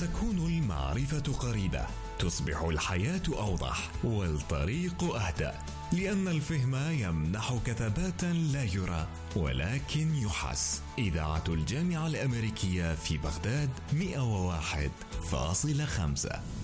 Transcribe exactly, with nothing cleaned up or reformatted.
فتكون المعرفة قريبة، تصبح الحياة أوضح والطريق أهدأ، لأن الفهم يمنحك ثباتا لا يرى ولكن يحس. إذاعة الجامعة الأمريكية في بغداد مئة وواحد فاصلة خمسة.